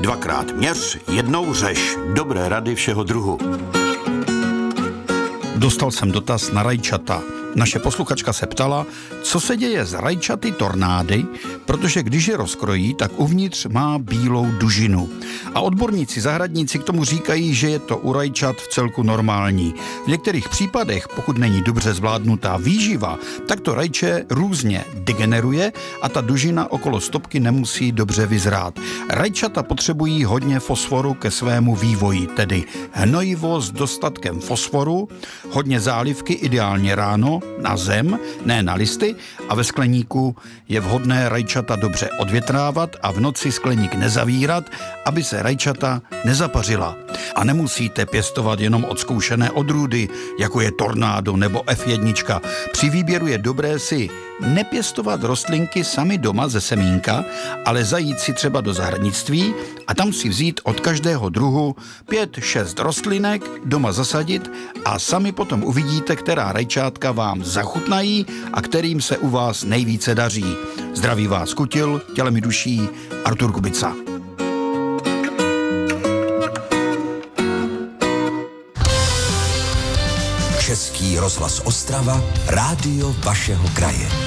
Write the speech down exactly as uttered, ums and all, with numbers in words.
Dvakrát měř, jednou řeš. Dobré rady všeho druhu. Dostal jsem dotaz na rajčata. Naše posluchačka se ptala, co se děje s rajčaty tornády, protože když je rozkrojí, tak uvnitř má bílou dužinu. A odborníci zahradníci k tomu říkají, že je to u rajčat v celku normální. V některých případech, pokud není dobře zvládnutá výživa, tak to rajče různě degeneruje a ta dužina okolo stopky nemusí dobře vyzrát. Rajčata potřebují hodně fosforu ke svému vývoji, tedy hnojivo s dostatkem fosforu, hodně zálivky, ideálně ráno, na zem, ne na listy, a ve skleníku je vhodné rajčata dobře odvětrávat a v noci skleník nezavírat, aby se rajčata nezapařila. A nemusíte pěstovat jenom odzkoušené odrůdy, jako je tornádo nebo ef jedna. Při výběru je dobré si nepěstovat rostlinky sami doma ze semínka, ale zajít si třeba do zahradnictví a tam si vzít od každého druhu pět, šest rostlinek, doma zasadit a sami potom uvidíte, která rajčátka vám zachutnají a kterým se u vás nejvíce daří. Zdraví vás Kutil, tělem i duší, Artur Kubica. Český rozhlas Ostrava, rádio vašeho kraje.